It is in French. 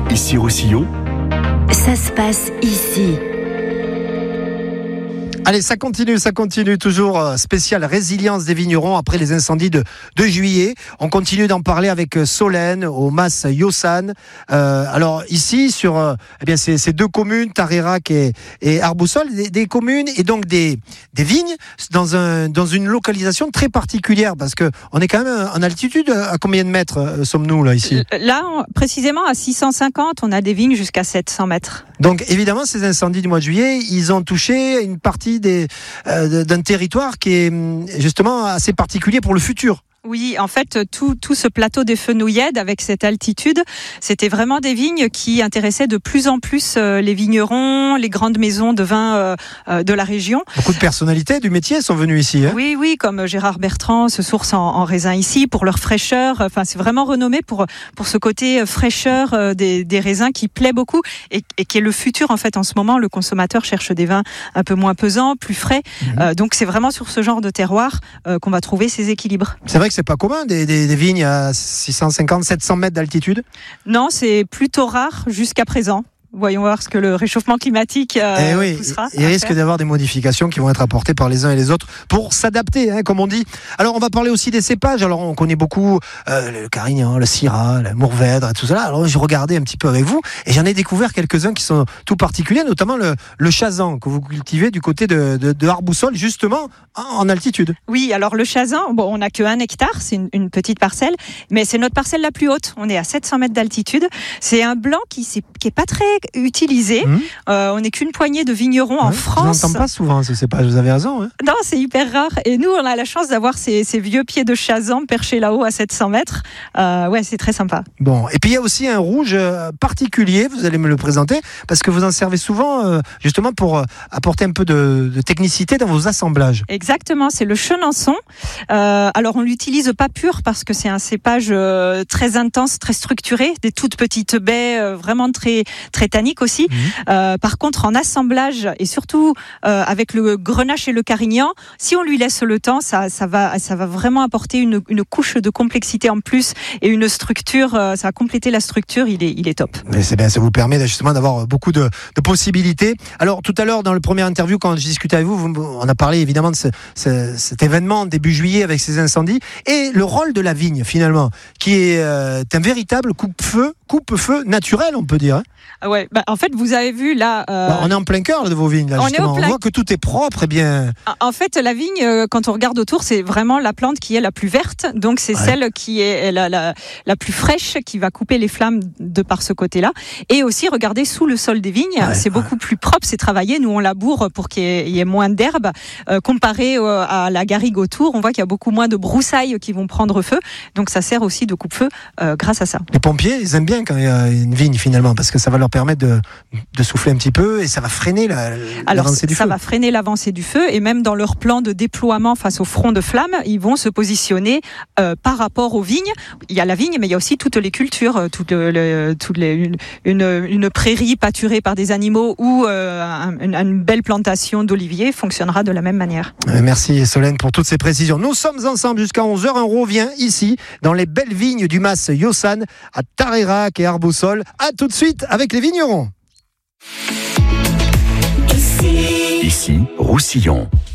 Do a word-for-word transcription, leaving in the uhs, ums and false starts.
Ici Roussillon, ça se passe ici. Allez, ça continue, ça continue, toujours spécial résilience des vignerons après les incendies de, de juillet. On continue d'en parler avec Solène au Mas Yosan. Euh, alors ici, sur euh, eh bien, ces, ces deux communes, Tareyrac et, et Arboussol, des, des communes et donc des, des vignes dans, un, dans une localisation très particulière parce qu'on est quand même en altitude. À combien de mètres euh, sommes-nous là ici ? Là, on, précisément à six cent cinquante, on a des vignes jusqu'à sept cents mètres. Donc évidemment, ces incendies du mois de juillet, ils ont touché une partie Des, euh, d'un territoire qui est justement assez particulier pour le futur. Oui, en fait, tout, tout ce plateau des Fenouillèdes, avec cette altitude, c'était vraiment des vignes qui intéressaient de plus en plus euh, les vignerons, les grandes maisons de vin euh, euh, de la région. Beaucoup de personnalités du métier sont venues ici. Hein. Oui, oui, comme Gérard Bertrand se source en, en raisin ici pour leur fraîcheur. Enfin, c'est vraiment renommé pour pour ce côté fraîcheur euh, des, des raisins qui plaît beaucoup et, et qui est le futur en fait. En ce moment, le consommateur cherche des vins un peu moins pesants, plus frais. Mmh. Euh, donc, c'est vraiment sur ce genre de terroir euh, qu'on va trouver ces équilibres. C'est vrai que c'est pas commun des, des, des vignes à six cent cinquante, sept cents mètres d'altitude. Non, c'est plutôt rare jusqu'à présent. Voyons voir ce que le réchauffement climatique euh, eh oui, poussera. Il risque d'avoir des modifications qui vont être apportées par les uns et les autres pour s'adapter, hein, comme on dit. Alors, on va parler aussi des cépages. Alors, on connaît beaucoup euh, le Carignan, le Syrah, le Mourvèdre, tout ça. Alors, j'ai regardé un petit peu avec vous et j'en ai découvert quelques-uns qui sont tout particuliers, notamment le, le Chazan que vous cultivez du côté de, de, de Arboussol, justement en, en altitude. Oui, alors le Chazan, bon, on n'a que un hectare, c'est une, une petite parcelle, mais c'est notre parcelle la plus haute. On est à sept cents mètres d'altitude. C'est un blanc qui n'est pas très utilisé. Mmh. Euh, on n'est qu'une poignée de vignerons ouais, en France. Je n'entends pas souvent ce cépage, vous avez raison. Hein. Non, c'est hyper rare. Et nous, on a la chance d'avoir ces, ces vieux pieds de Chazan perchés là-haut à sept cents mètres. Euh, ouais, c'est très sympa. Bon, et puis il y a aussi un rouge particulier, vous allez me le présenter, parce que vous en servez souvent euh, justement pour euh, apporter un peu de, de technicité dans vos assemblages. Exactement, c'est le Chenançon. Euh, alors, on l'utilise pas pur parce que c'est un cépage euh, très intense, très structuré, des toutes petites baies, euh, vraiment très, très tanniques aussi. Mmh. Euh, par contre, en assemblage et surtout euh, avec le Grenache et le Carignan, si on lui laisse le temps, ça, ça va, ça va vraiment apporter une, une couche de complexité en plus et une structure. Euh, ça va compléter la structure. Il est, il est top. Mais c'est bien, ça vous permet justement d'avoir beaucoup de, de possibilités. Alors tout à l'heure, dans le premier interview, quand je discutais avec vous, vous on a parlé évidemment de ce, ce, cet événement début juillet avec ces incendies et le rôle de la vigne finalement, qui est euh, un véritable coupe-feu, coupe-feu naturel, on peut dire. Hein. Ouais, bah, en fait, vous avez vu là. Euh... Bah, on est en plein cœur là, de vos vignes. Là, on, est au plein... on voit que tout est propre et bien. En fait, la vigne, euh, quand on regarde autour, c'est vraiment la plante qui est la plus verte. Donc, c'est ouais. celle qui est la, la, la plus fraîche, qui va couper les flammes de par ce côté-là. Et aussi, regardez sous le sol des vignes, ouais, c'est ouais. beaucoup plus propre, c'est travaillé. Nous, on laboure pour qu'il y ait, il y ait moins d'herbe. Euh, comparé euh, à la garrigue autour, on voit qu'il y a beaucoup moins de broussailles qui vont prendre feu. Donc, ça sert aussi de coupe-feu euh, grâce à ça. Les pompiers, ils aiment bien quand il y a une vigne finalement, parce que ça va leur permettre de, de souffler un petit peu et ça va freiner la, Alors, l'avancée du ça feu. Ça va freiner l'avancée du feu et même dans leur plan de déploiement face au front de flamme, ils vont se positionner euh, par rapport aux vignes. Il y a la vigne, mais il y a aussi toutes les cultures, toutes le, toutes les, une, une, une prairie pâturée par des animaux ou euh, un, une, une belle plantation d'oliviers fonctionnera de la même manière. Merci Solène pour toutes ces précisions. Nous sommes ensemble jusqu'à onze heures. On revient ici dans les belles vignes du Mas Yosan à Tareyrac et Arboussol. À tout de suite avec les vignerons. Ici, Ici Roussillon.